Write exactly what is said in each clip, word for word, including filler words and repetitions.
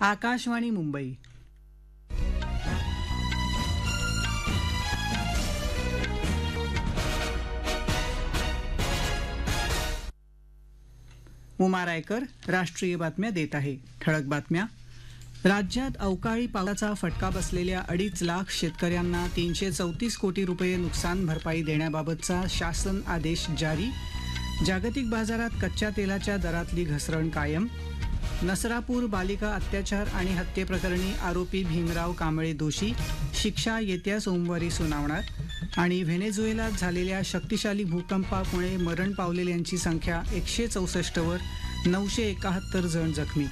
आकाशवाणी मुंबई. उमा रायकर राष्ट्रीय बातम्या देत आहे. ठळक बातम्या. राज्यात अवकाळी पावसाचा फटका बसलेल्या अडीच लाख शेतकऱ्यांना तीनशे चौतीस कोटी रुपये नुकसान भरपाई देण्याबाबतचा शासन आदेश जारी. जागतिक बाजारात कच्च्या तेलाच्या दरातली घसरण कायम. नसरापूर बालिका अत्याचार आणि हत्येप्रकरणी आरोपी भीमराव कांबळे दोषी, शिक्षा येत्या सोमवारी सुनावणार. आणि व्हेनेझुएलात झालेल्या शक्तिशाली भूकंपामुळे मरण पावलेल्यांची संख्या एकशे चौसष्टवर, नऊशे एकाहत्तर जण जखमी.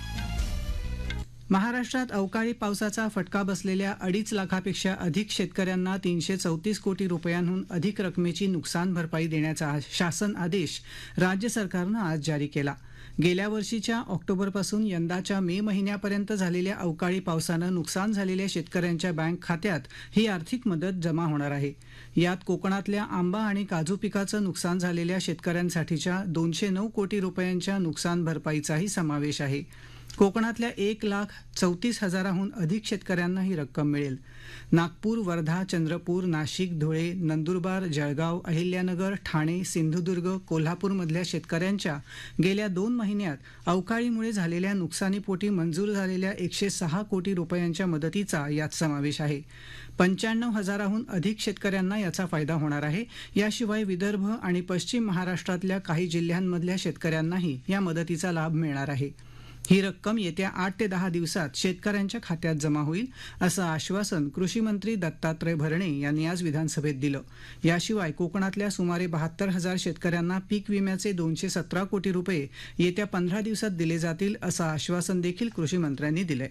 महाराष्ट्रात अवकाळी पावसाचा फटका बसलेल्या अडीच लाखापेक्षा अधिक शेतकऱ्यांना तीनशे चौतीस कोटी रुपयांहून अधिक रकमेची नुकसान भरपाई देण्याचा शासन आदेश राज्य सरकारनं आज जारी केला. गेल्या वर्षीच्या ऑक्टोबरपासून यंदाच्या मे महिन्यापर्यंत झालेल्या अवकाळी पावसानं नुकसान झालेल्या शेतकऱ्यांच्या बँक खात्यात ही आर्थिक मदत जमा होणार आहे. यात कोकणातल्या आंबा आणि काजू पिकाचं नुकसान झालेल्या शेतकऱ्यांसाठीच्या दोनशे नऊ कोटी रुपयांच्या नुकसान भरपाईचाही समावेश आहे. कोकणातल्या एक लाख चौतीस हजाराहून अधिक शेतकऱ्यांना ही रक्कम मिळेल. नागपूर, वर्धा, चंद्रपूर, नाशिक, धुळे, नंदुरबार, जळगाव, अहिल्यानगर, ठाणे, सिंधुदुर्ग, कोल्हापूरमधल्या शेतकऱ्यांच्या गेल्या दोन महिन्यात अवकाळीमुळे झालेल्या नुकसानीपोटी मंजूर झालेल्या एकशे सहा कोटी रुपयांच्या मदतीचा यात समावेश आहे. पंच्याण्णव हजाराहून अधिक शेतकऱ्यांना याचा फायदा होणार आहे. याशिवाय विदर्भ आणि पश्चिम महाराष्ट्रातल्या काही जिल्ह्यांमधल्या शेतकऱ्यांनाही या मदतीचा लाभ मिळणार आहे. ही रक्कम येत्या आठ ते दहा दिवसात शेतकऱ्यांच्या खात्यात जमा होईल, असं आश्वासन कृषी मंत्री दत्तात्रय भरणे यांनी आज विधानसभेत दिलं. याशिवाय कोकणातल्या सुमारे बहात्तर हजार शेतकऱ्यांना पीक विम्याचे दोनशे सतरा कोटी रुपये येत्या पंधरा दिवसात दिले जातील, असं आश्वासन देखील कृषी मंत्र्यांनी दिलंय.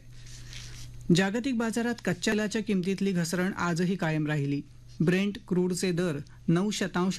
जागतिक बाजारात कच्च्या तेलाच्या किमतीतली घसरण आजही कायम राहिली. ब्रेंट क्रूडचे दर नऊ शतांश